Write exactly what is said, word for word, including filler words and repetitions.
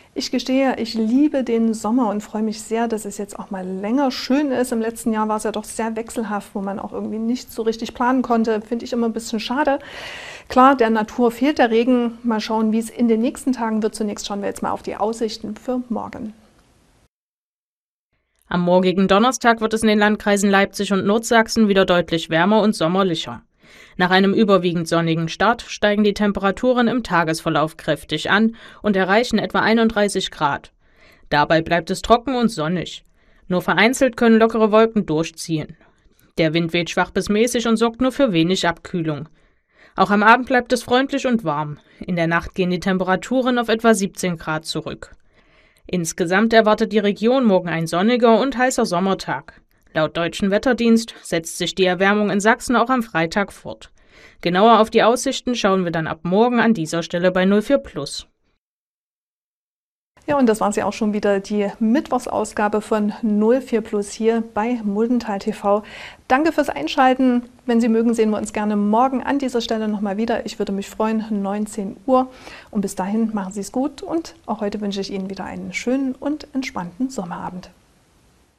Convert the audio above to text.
Ich gestehe, ich liebe den Sommer und freue mich sehr, dass es jetzt auch mal länger schön ist. Im letzten Jahr war es ja doch sehr wechselhaft, wo man auch irgendwie nicht so richtig planen konnte. Finde ich immer ein bisschen schade. Klar, der Natur fehlt der Regen. Mal schauen, wie es in den nächsten Tagen wird. Zunächst schauen wir jetzt mal auf die Aussichten für morgen. Am morgigen Donnerstag wird es in den Landkreisen Leipzig und Nordsachsen wieder deutlich wärmer und sommerlicher. Nach einem überwiegend sonnigen Start steigen die Temperaturen im Tagesverlauf kräftig an und erreichen etwa einunddreißig Grad. Dabei bleibt es trocken und sonnig. Nur vereinzelt können lockere Wolken durchziehen. Der Wind weht schwach bis mäßig und sorgt nur für wenig Abkühlung. Auch am Abend bleibt es freundlich und warm. In der Nacht gehen die Temperaturen auf etwa siebzehn Grad zurück. Insgesamt erwartet die Region morgen ein sonniger und heißer Sommertag. Laut Deutschen Wetterdienst setzt sich die Erwärmung in Sachsen auch am Freitag fort. Genauer auf die Aussichten schauen wir dann ab morgen an dieser Stelle bei null vier Plus. Ja, und das war sie auch schon wieder, die Mittwochsausgabe von null vier Plus hier bei Muldental T V. Danke fürs Einschalten. Wenn Sie mögen, sehen wir uns gerne morgen an dieser Stelle nochmal wieder. Ich würde mich freuen, neunzehn Uhr. Und bis dahin machen Sie es gut und auch heute wünsche ich Ihnen wieder einen schönen und entspannten Sommerabend.